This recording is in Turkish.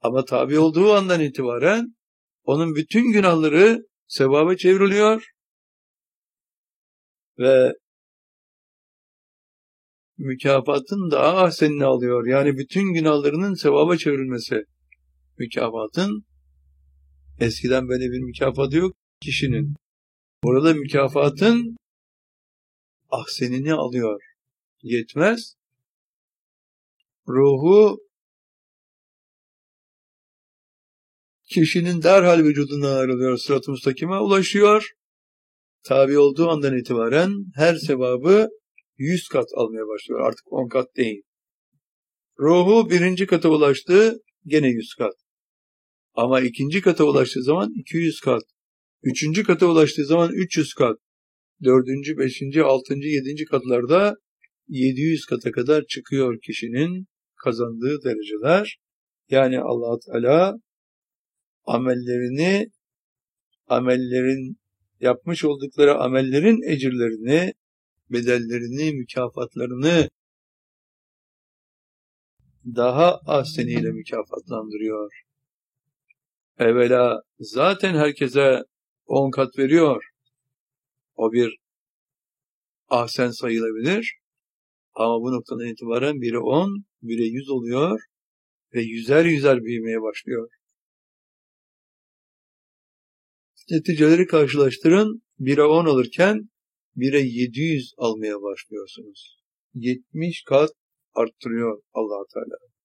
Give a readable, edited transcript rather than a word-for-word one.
Ama tabi olduğu andan itibaren onun bütün günahları sevaba çevriliyor ve mükafatın daha ahsenini alıyor. Yani bütün günahlarının sevaba çevrilmesi. Mükafatın eskiden böyle bir mükafatı yok kişinin. Burada mükafatın ahsenini alıyor. Yetmez. Ruhu kişinin derhal vücudundan ayrılıyor. Sırat-ı müstakime ulaşıyor. Tabi olduğu andan itibaren her sevabı 100 kat almaya başlıyor. Artık 10 kat değil. Ruhu birinci kata ulaştı, gene 100 kat. Ama ikinci kata ulaştığı zaman 200 kat. Üçüncü kata ulaştığı zaman 300 kat. Dördüncü, beşinci, altıncı, yedinci katlarda 700 kata kadar çıkıyor kişinin kazandığı dereceler. Yani Allah Teala yapmış oldukları amellerin ecirlerini, bedellerini, mükafatlarını daha ahseniyle mükafatlandırıyor. Evvela zaten herkese 10 kat veriyor. O bir ahsen sayılabilir. Ama bu noktadan itibaren biri 10, biri 100 oluyor ve yüzer büyümeye başlıyor. Neticeleri karşılaştırın. 1'e 10 alırken 1'e 700 almaya başlıyorsunuz. 70 kat arttırıyor Allah Teala.